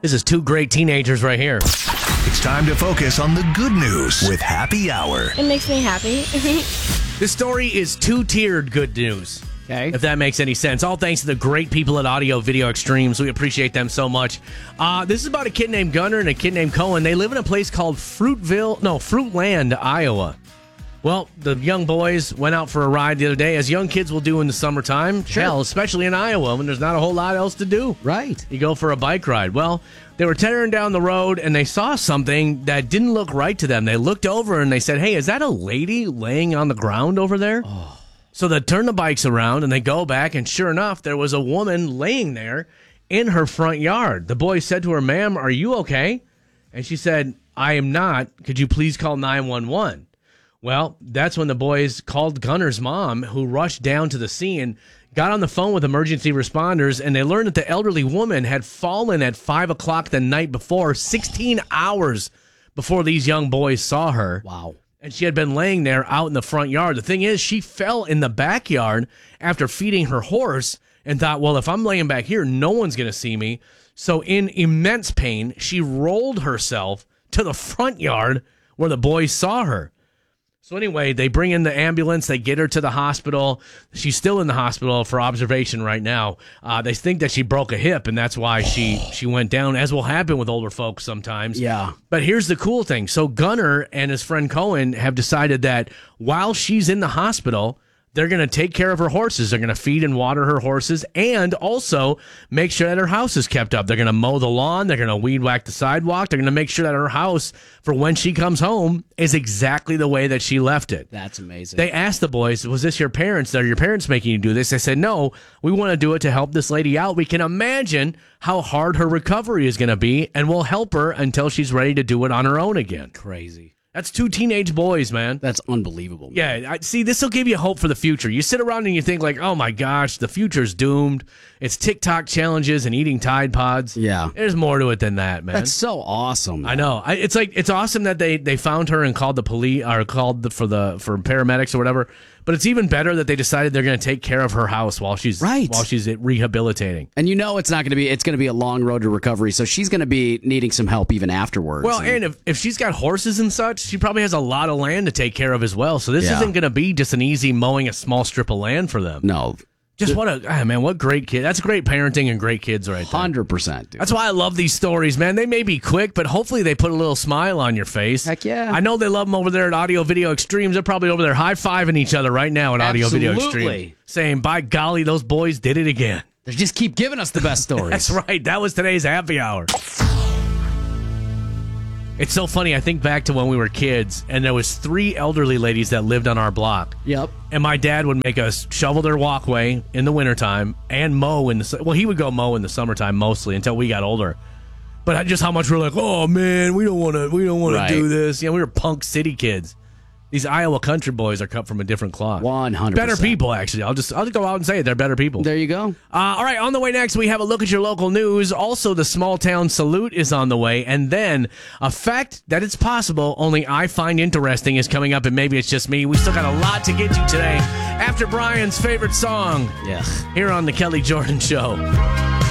This is two great teenagers right here. It's time to focus on the good news with Happy Hour. It makes me happy. This story is two-tiered good news. Okay. If that makes any sense. All thanks to the great people at Audio Video Extremes. We appreciate them so much. This is about a kid named Gunnar and a kid named Cohen. They live in a place called Fruitland, Iowa. Well, the young boys went out for a ride the other day, as young kids will do in the summertime. Sure. Hell, especially in Iowa when there's not a whole lot else to do. Right. You go for a bike ride. Well, they were tearing down the road, and they saw something that didn't look right to them. They looked over, and they said, hey, is that a lady laying on the ground over there? Oh. So they turn the bikes around, and they go back, and sure enough, there was a woman laying there in her front yard. The boys said to her, ma'am, are you okay? And she said, I am not. Could you please call 911? Well, that's when the boys called Gunnar's mom, who rushed down to the scene, got on the phone with emergency responders, and they learned that the elderly woman had fallen at 5 o'clock the night before, 16 hours before these young boys saw her. Wow. And she had been laying there out in the front yard. The thing is, she fell in the backyard after feeding her horse and thought, well, if I'm laying back here, no one's going to see me. So in immense pain, she rolled herself to the front yard where the boys saw her. So anyway, they bring in the ambulance. They get her to the hospital. She's still in the hospital for observation right now. They think that she broke a hip, and that's why she went down, as will happen with older folks sometimes. Yeah. But here's the cool thing. So Gunnar and his friend Cohen have decided that while she's in the hospital, they're going to take care of her horses. They're going to feed and water her horses and also make sure that her house is kept up. They're going to mow the lawn. They're going to weed whack the sidewalk. They're going to make sure that her house, for when she comes home, is exactly the way that she left it. That's amazing. They asked the boys, was this your parents? Are your parents making you do this? They said, no, we want to do it to help this lady out. We can imagine how hard her recovery is going to be, and we'll help her until she's ready to do it on her own again. Crazy. That's two teenage boys, man. That's unbelievable. Man. Yeah, see, this will give you hope for the future. You sit around and you think like, oh my gosh, the future's doomed. It's TikTok challenges and eating Tide Pods. Yeah. There's more to it than that, man. That's so awesome. Man. I know. It's awesome that they found her and called the police or called for paramedics or whatever. But it's even better that they decided they're going to take care of her house while she's rehabilitating. And it's not going to be. It's going to be a long road to recovery. So she's going to be needing some help even afterwards. Well, and if she's got horses and such, she probably has a lot of land to take care of as well. So this isn't going to be just an easy mowing a small strip of land for them. No. Just what great kid. That's great parenting and great kids right there. 100%, dude. That's why I love these stories, man. They may be quick, but hopefully they put a little smile on your face. Heck yeah. I know they love them over there at Audio Video Extremes. They're probably over there high-fiving each other right now at Audio Video Extremes. Saying, by golly, those boys did it again. They just keep giving us the best stories. That's right. That was today's Happy Hour. It's so funny. I think back to when we were kids, and there was 3 elderly ladies that lived on our block. Yep. And my dad would make us shovel their walkway in the wintertime and mow he would go mow in the summertime mostly until we got older. But just how much we're like, oh man, we don't want to do this. We were punk city kids. These Iowa country boys are cut from a different cloth. 100%. Better people, actually. I'll just go out and say it. They're better people. There you go. All right, on the way next, we have a look at your local news. Also, the small town salute is on the way. And then a fact that it's possible only I find interesting is coming up, and maybe it's just me. We still got a lot to get to today after Brian's favorite song. Yeah. Here on the Kelly Jordan Show.